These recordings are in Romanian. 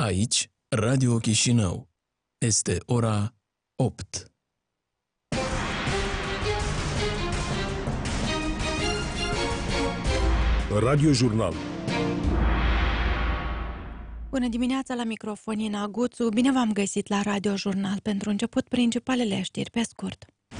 Aici, Radio Chișinău. Este ora 8. Radio Jurnal. Bună dimineața, la microfon Ina Guțu. Bine v-am găsit la Radio Jurnal. Pentru început, principalele știri pe scurt.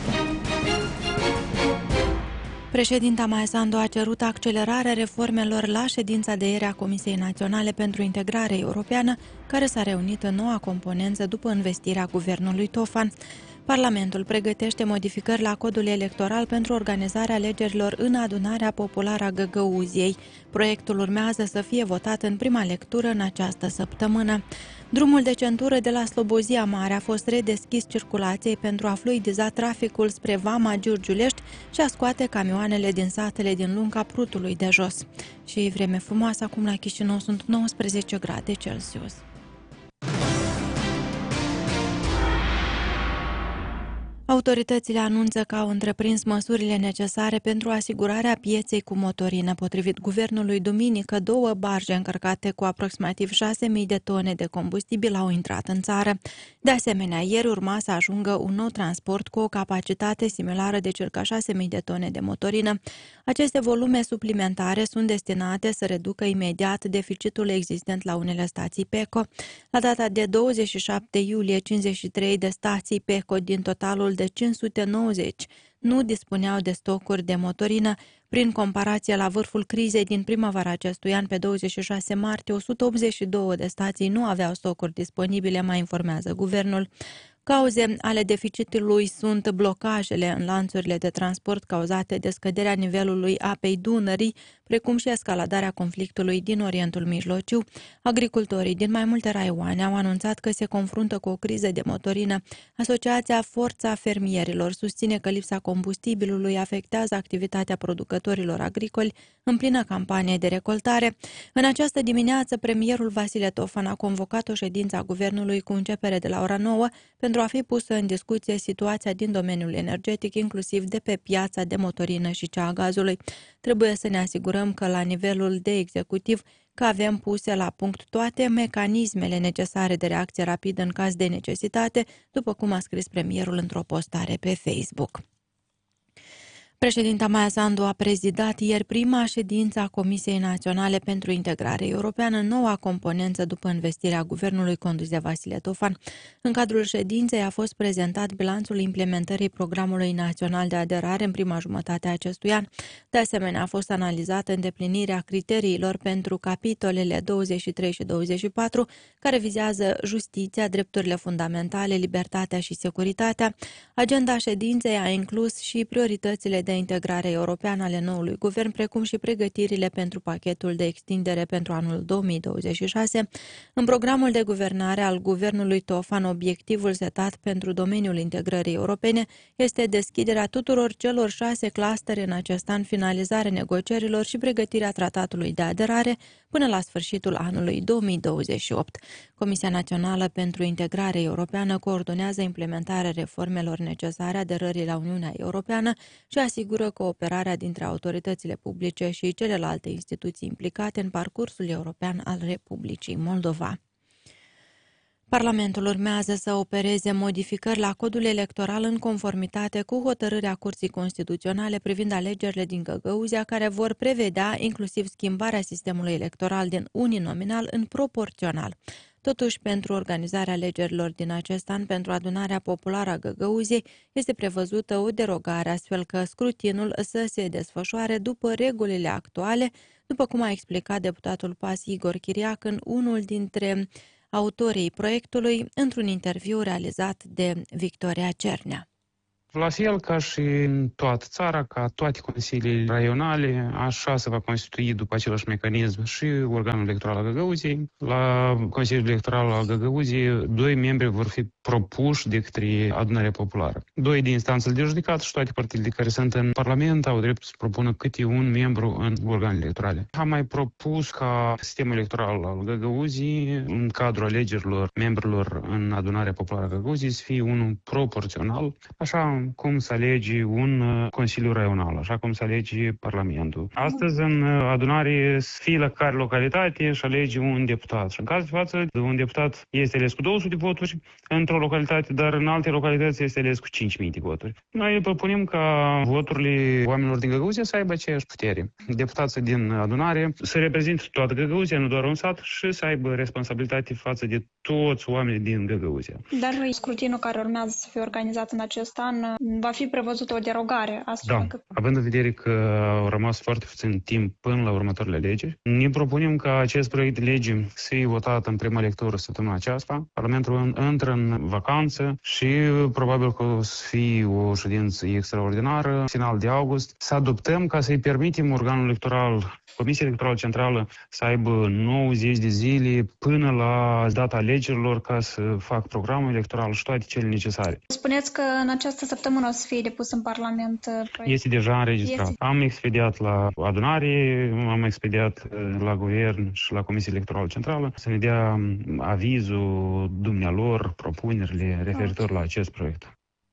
Președinta Maia Sandu a cerut accelerarea reformelor la ședința de ieri a Comisiei Naționale pentru Integrare Europeană, care s-a reunit în noua componență după învestirea guvernului Tofan. Parlamentul pregătește modificări la codul electoral pentru organizarea alegerilor în adunarea populară a Găgăuziei. Proiectul urmează să fie votat în prima lectură în această săptămână. Drumul de centură de la Slobozia Mare a fost redeschis circulației pentru a fluidiza traficul spre Vama Giurgiulești și a scoate camioanele din satele din lunga Prutului de jos. Și vreme frumoasă, acum la Chișinău sunt 19 grade Celsius. Autoritățile anunță că au întreprins măsurile necesare pentru asigurarea pieței cu motorină. Potrivit guvernului, duminică, 2 barje încărcate cu aproximativ 6.000 de tone de combustibil au intrat în țară. De asemenea, ieri urma să ajungă un nou transport cu o capacitate similară de circa 6.000 de tone de motorină. Aceste volume suplimentare sunt destinate să reducă imediat deficitul existent la unele stații PECO. La data de 27 iulie, 53 de stații PECO din totalul de 590 nu dispuneau de stocuri de motorină. Prin comparație, la vârful crizei din primăvara acestui an, pe 26 martie, 182 de stații nu aveau stocuri disponibile, mai informează guvernul. Cauze ale deficitului sunt blocajele în lanțurile de transport cauzate de scăderea nivelului apei Dunării, precum și escaladarea conflictului din Orientul Mijlociu. Agricultorii din mai multe raioane au anunțat că se confruntă cu o criză de motorină. Asociația Forța Fermierilor susține că lipsa combustibilului afectează activitatea producătorilor agricoli în plină campanie de recoltare. În această dimineață, premierul Vasile Tofan a convocat o ședință a guvernului cu începere de la ora 9 pentru a fi pusă în discuție situația din domeniul energetic, inclusiv de pe piața de motorină și cea a gazului. Trebuie să ne asigurăm că la nivelul de executiv că avem puse la punct toate mecanismele necesare de reacție rapidă în caz de necesitate, după cum a scris premierul într-o postare pe Facebook. Președinta Maia Sandu a prezidat ieri prima ședință a Comisiei Naționale pentru Integrare Europeană, noua componență după învestirea guvernului condus de Vasile Tofan. În cadrul ședinței a fost prezentat bilanțul implementării Programului Național de Aderare în prima jumătate a acestui an. De asemenea, a fost analizată îndeplinirea criteriilor pentru capitolele 23 și 24, care vizează justiția, drepturile fundamentale, libertatea și securitatea. Agenda ședinței a inclus și prioritățile de integrare europeană ale noului guvern, precum și pregătirile pentru pachetul de extindere pentru anul 2026. În programul de guvernare al guvernului Tofan, obiectivul setat pentru domeniul integrării europene este deschiderea tuturor celor 6 clustere în acest an, finalizarea negocierilor și pregătirea tratatului de aderare până la sfârșitul anului 2028. Comisia Națională pentru Integrare Europeană coordonează implementarea reformelor necesare aderării la Uniunea Europeană și asigură cooperarea dintre autoritățile publice și celelalte instituții implicate în parcursul european al Republicii Moldova. Parlamentul urmează să opereze modificări la codul electoral în conformitate cu hotărârea Curții Constituționale privind alegerile din Găgăuzia, care vor prevedea inclusiv schimbarea sistemului electoral din uninominal în proporțional. Totuși, pentru organizarea alegerilor din acest an pentru adunarea populară a Găgăuziei este prevăzută o derogare, astfel că scrutinul să se desfășoare după regulile actuale, după cum a explicat deputatul PAS Igor Chiriac, unul dintre autorii proiectului, într-un interviu realizat de Victoria Cernea. La fel ca și în toată țara, ca toate consiliile raionale, așa se va constitui după același mecanism și organul electoral al Găgăuziei. La Consiliul Electoral al Găgăuziei, 2 membri vor fi propuși de către adunarea populară. 2 din instanțele de judecată și toate partidele care sunt în Parlament au dreptul să propună câte un membru în organele electorale. Am mai propus ca sistemul electoral al Găgăuziei, în cadrul alegerilor membrilor în adunarea populară a Găgăuziei, să fie unul proporțional. Așa localitate, cum să alegi un Consiliu Raional, așa cum să alegi Parlamentul. Astăzi, în adunare, fii la care localitate și alegi un deputat. Și în cazul de față, un deputat este ales cu 200 de voturi într-o localitate, dar în alte localități este ales cu 5.000 de voturi. Noi propunem ca voturile oamenilor din Găgăuzia să aibă aceeași putere. Deputații din adunare să reprezinte toată Găgăuzia, nu doar un sat, și să aibă responsabilitate față de toți oamenii din Găgăuzia. Dar scrutinul care urmează să fie organizat în acest an, va fi prevăzută o derogare? Având în vedere că au rămas foarte puțin timp până la următoarele alegeri, ne propunem ca acest proiect de lege să fie votat în prima lectură săptămâna aceasta. Parlamentul intră în vacanță și probabil că o să fie o ședință extraordinară, final de august, să adoptăm ca să-i permitem organul electoral, Comisia Electorală Centrală, să aibă 90 de zile până la data alegerilor ca să fac programul electoral și toate cele necesare. Spuneți că în această săptămână o să fie depus în Parlament proiect. Este deja înregistrat. Am expediat la adunare, am expediat la guvern și la Comisia Electorală Centrală să ne dea avizul dumnealor, propunerile referitor la acest proiect.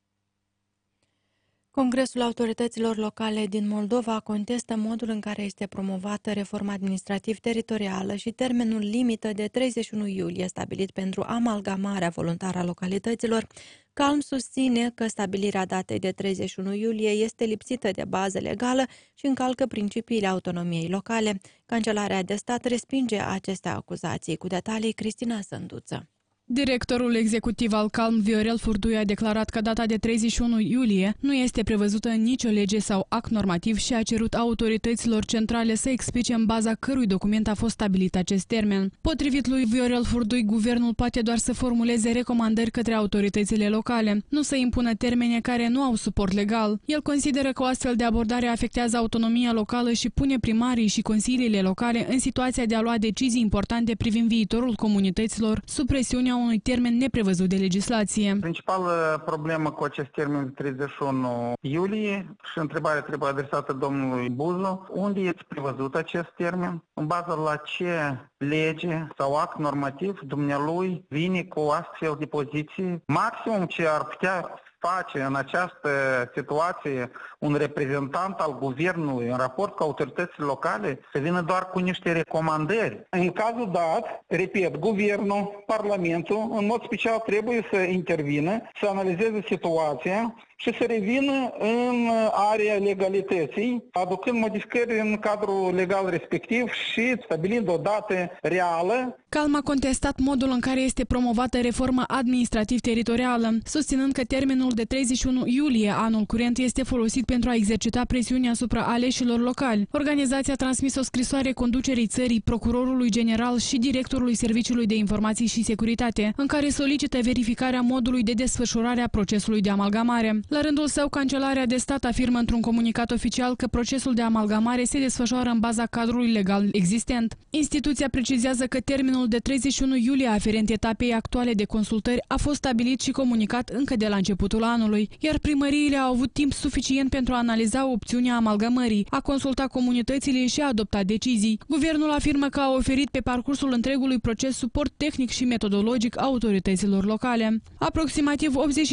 Congresul Autorităților Locale din Moldova contestă modul în care este promovată reforma administrativ-teritorială și termenul limită de 31 iulie stabilit pentru amalgamarea voluntară a localităților. Calm susține că stabilirea datei de 31 iulie este lipsită de bază legală și încalcă principiile autonomiei locale. Cancelarea de stat respinge aceste acuzații. Cu detalii, Cristina Sânduță. Directorul executiv al Calm, Viorel Furdui, a declarat că data de 31 iulie nu este prevăzută în nicio lege sau act normativ și a cerut autorităților centrale să explice în baza cărui document a fost stabilit acest termen. Potrivit lui Viorel Furdui, guvernul poate doar să formuleze recomandări către autoritățile locale, nu să impună termene care nu au suport legal. El consideră că o astfel de abordare afectează autonomia locală și pune primarii și consiliile locale în situația de a lua decizii importante privind viitorul comunităților sub presiunea unui termen neprevăzut de legislație. Principală problemă cu acest termen de 31 iulie și întrebarea trebuie adresată domnului Buzu. Unde este prevăzut acest termen? În bază la ce lege sau act normativ dumnealui vine cu astfel de poziții? Maximum ce ar putea face în această situație un reprezentant al guvernului în raport cu autoritățile locale să vină doar cu niște recomandări. În cazul dat, repet, guvernul, Parlamentul, în mod special trebuie să intervină, să analizeze situația și să revină în area legalității, aducând modificări în cadrul legal respectiv și stabilind o dată reală. Calm a contestat modul în care este promovată reforma administrativ-teritorială, susținând că termenul de 31 iulie anul curent este folosit pentru a exercita presiunea asupra aleșilor locali. Organizația a transmis o scrisoare conducerii țării, procurorului general și directorului Serviciului de Informații și Securitate, în care solicită verificarea modului de desfășurare a procesului de amalgamare. La rândul său, Cancelarea de Stat afirmă într-un comunicat oficial că procesul de amalgamare se desfășoară în baza cadrului legal existent. Instituția precizează că termenul de 31 iulie aferent etapei actuale de consultări a fost stabilit și comunicat încă de la începutul anului, iar primăriile au avut timp suficient pentru a analiza opțiunea amalgamării, a consulta comunitățile și a adopta decizii. Guvernul afirmă că a oferit pe parcursul întregului proces suport tehnic și metodologic autorităților locale. Aproximativ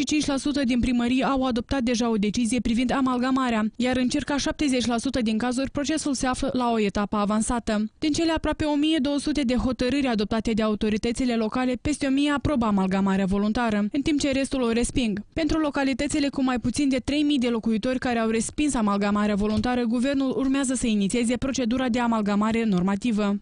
85% din primării au adoptat deja o decizie privind amalgamarea, iar în circa 70% din cazuri procesul se află la o etapă avansată. Din cele aproape 1200 de hotărâri adoptate de autoritățile locale, peste 1000 aprobă amalgamarea voluntară, în timp ce restul o resping. Pentru localitățile cu mai puțin de 3000 de locuitori care au respins amalgamarea voluntară, guvernul urmează să inițieze procedura de amalgamare normativă.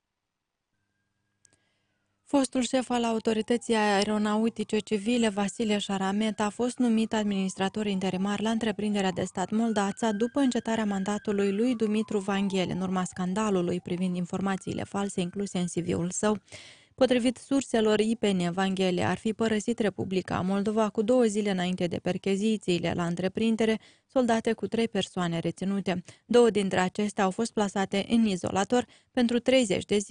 Fostul șef al Autorității Aeronautice Civile, Vasile Șaramet, a fost numit administrator interimar la întreprinderea de stat Moldața după încetarea mandatului lui Dumitru Vanghele, în urma scandalului privind informațiile false incluse în CV-ul său. Potrivit surselor IPN, Vanghele ar fi părăsit Republica Moldova cu 2 zile înainte de perchezițiile la întreprindere, soldate cu 3 persoane reținute. 2 dintre acestea au fost plasate în izolator pentru 30 de zile.